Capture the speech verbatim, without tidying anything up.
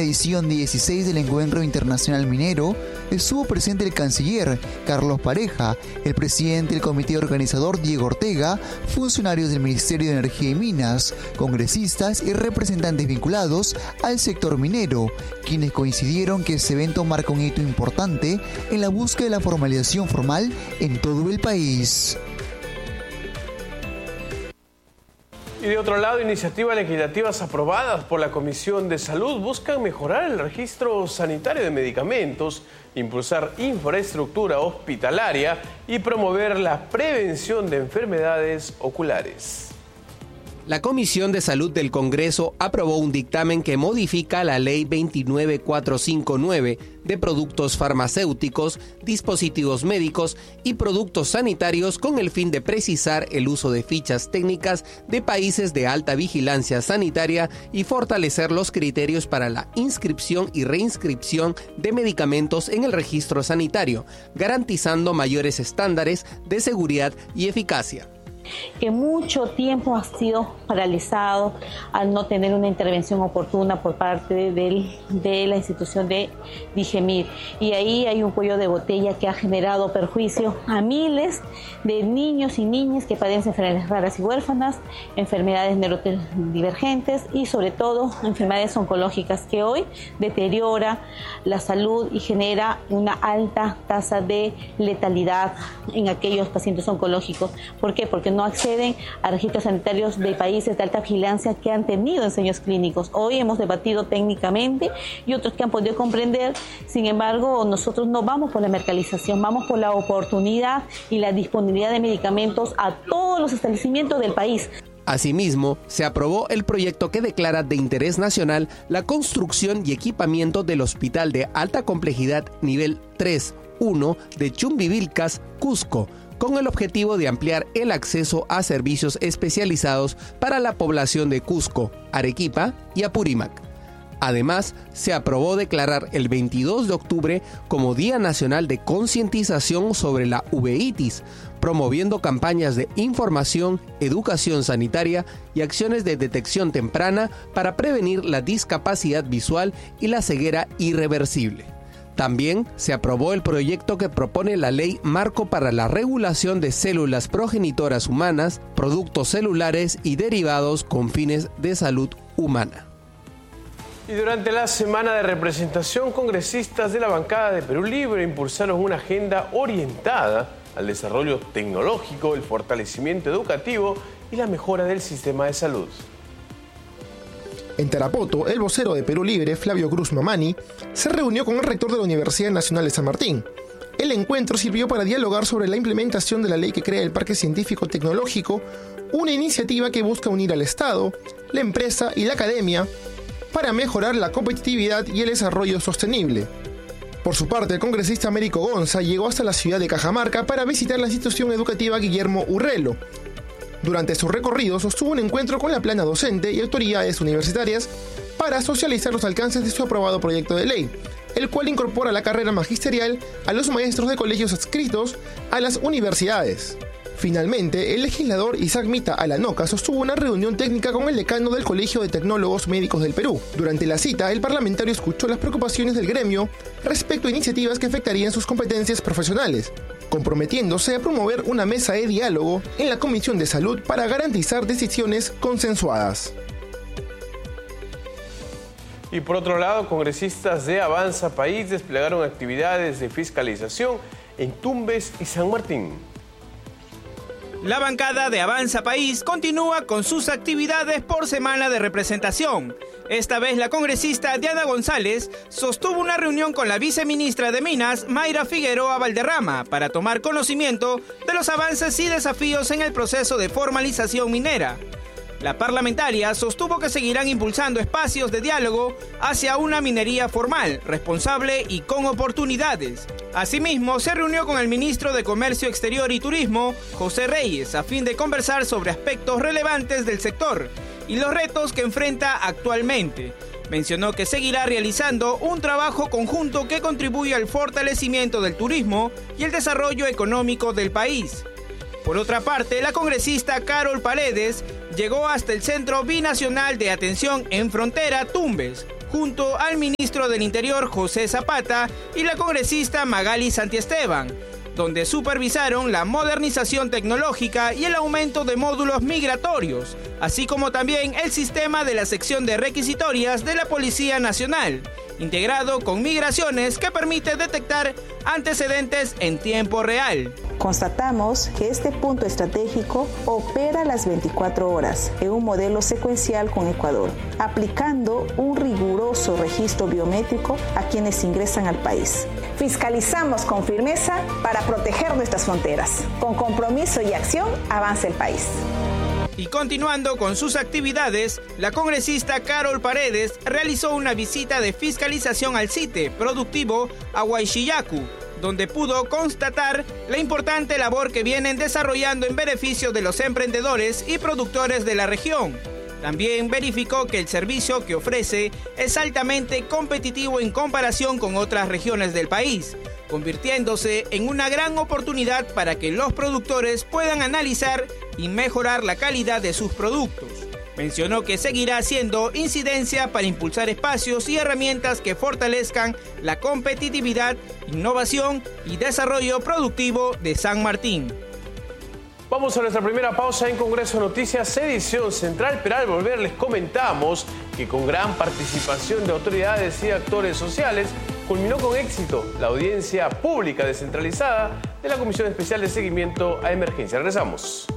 edición dieciséis del Encuentro Internacional Minero estuvo presente el canciller Carlos Pareja, el presidente del comité organizador Diego Ortega, funcionarios del Ministerio de Energía y Minas, congresistas y representantes vinculados al sector minero, quienes coincidieron que este evento marca un hito importante en la búsqueda de la formalización formal en todo el país. Y de otro lado, iniciativas legislativas aprobadas por la Comisión de Salud buscan mejorar el registro sanitario de medicamentos, impulsar infraestructura hospitalaria y promover la prevención de enfermedades oculares. La Comisión de Salud del Congreso aprobó un dictamen que modifica la Ley veintinueve mil cuatrocientos cincuenta y nueve de productos farmacéuticos, dispositivos médicos y productos sanitarios con el fin de precisar el uso de fichas técnicas de países de alta vigilancia sanitaria y fortalecer los criterios para la inscripción y reinscripción de medicamentos en el registro sanitario, garantizando mayores estándares de seguridad y eficacia. Que mucho tiempo ha sido paralizado al no tener una intervención oportuna por parte del, de la institución de Digemid. Y ahí hay un cuello de botella que ha generado perjuicio a miles de niños y niñas que padecen enfermedades raras y huérfanas, enfermedades neurodivergentes y sobre todo enfermedades oncológicas que hoy deteriora la salud y genera una alta tasa de letalidad en aquellos pacientes oncológicos. ¿Por qué? Porque no acceden a registros sanitarios de países de alta vigilancia que han tenido ensayos clínicos. Hoy hemos debatido técnicamente y otros que han podido comprender. Sin embargo, nosotros no vamos por la mercantilización, vamos por la oportunidad y la disponibilidad de medicamentos a todos los establecimientos del país. Asimismo, se aprobó el proyecto que declara de interés nacional la construcción y equipamiento del Hospital de Alta Complejidad Nivel tres uno de Chumbivilcas, Cusco, con el objetivo de ampliar el acceso a servicios especializados para la población de Cusco, Arequipa y Apurímac. Además, se aprobó declarar el veintidós de octubre como Día Nacional de Concientización sobre la uveitis, promoviendo campañas de información, educación sanitaria y acciones de detección temprana para prevenir la discapacidad visual y la ceguera irreversible. También se aprobó el proyecto que propone la Ley Marco para la Regulación de Células Progenitoras Humanas, Productos Celulares y Derivados con fines de salud humana. Y durante la semana de representación, congresistas de la bancada de Perú Libre impulsaron una agenda orientada al desarrollo tecnológico, el fortalecimiento educativo y la mejora del sistema de salud. En Tarapoto, el vocero de Perú Libre, Flavio Cruz Mamani, se reunió con el rector de la Universidad Nacional de San Martín. El encuentro sirvió para dialogar sobre la implementación de la ley que crea el Parque Científico Tecnológico, una iniciativa que busca unir al Estado, la empresa y la academia para mejorar la competitividad y el desarrollo sostenible. Por su parte, el congresista Américo Gonza llegó hasta la ciudad de Cajamarca para visitar la institución educativa Guillermo Urrelo. Durante su recorrido sostuvo un encuentro con la plana docente y autoridades universitarias para socializar los alcances de su aprobado proyecto de ley, el cual incorpora la carrera magisterial a los maestros de colegios adscritos a las universidades. Finalmente, el legislador Isaac Mita Alanoca sostuvo una reunión técnica con el decano del Colegio de Tecnólogos Médicos del Perú. Durante la cita, el parlamentario escuchó las preocupaciones del gremio respecto a iniciativas que afectarían sus competencias profesionales, comprometiéndose a promover una mesa de diálogo en la Comisión de Salud para garantizar decisiones consensuadas. Y por otro lado, congresistas de Avanza País desplegaron actividades de fiscalización en Tumbes y San Martín. La bancada de Avanza País continúa con sus actividades por semana de representación. Esta vez la congresista Diana González sostuvo una reunión con la viceministra de Minas, Mayra Figueroa Valderrama, para tomar conocimiento de los avances y desafíos en el proceso de formalización minera. La parlamentaria sostuvo que seguirán impulsando espacios de diálogo hacia una minería formal, responsable y con oportunidades. Asimismo, se reunió con el ministro de Comercio Exterior y Turismo, José Reyes, a fin de conversar sobre aspectos relevantes del sector y los retos que enfrenta actualmente. Mencionó que seguirá realizando un trabajo conjunto que contribuye al fortalecimiento del turismo y el desarrollo económico del país. Por otra parte, la congresista Carol Paredes llegó hasta el Centro Binacional de Atención en Frontera, Tumbes, junto al ministro del Interior José Zapata y la congresista Magali Santiesteban, donde supervisaron la modernización tecnológica y el aumento de módulos migratorios, así como también el sistema de la sección de requisitorias de la Policía Nacional, integrado con migraciones que permite detectar antecedentes en tiempo real. Constatamos que este punto estratégico opera las veinticuatro horas en un modelo secuencial con Ecuador, aplicando un riguroso registro biométrico a quienes ingresan al país. Fiscalizamos con firmeza para proteger nuestras fronteras. Con compromiso y acción avanza el país. Y continuando con sus actividades, la congresista Carol Paredes realizó una visita de fiscalización al sitio productivo Ahuaychillacu, donde pudo constatar la importante labor que vienen desarrollando en beneficio de los emprendedores y productores de la región. También verificó que el servicio que ofrece es altamente competitivo en comparación con otras regiones del país, convirtiéndose en una gran oportunidad para que los productores puedan analizar y mejorar la calidad de sus productos. Mencionó que seguirá haciendo incidencia para impulsar espacios y herramientas que fortalezcan la competitividad, innovación y desarrollo productivo de San Martín. Vamos a nuestra primera pausa en Congreso Noticias, edición central, pero al volver les comentamos que con gran participación de autoridades y actores sociales culminó con éxito la audiencia pública descentralizada de la Comisión Especial de Seguimiento a Emergencia. Regresamos.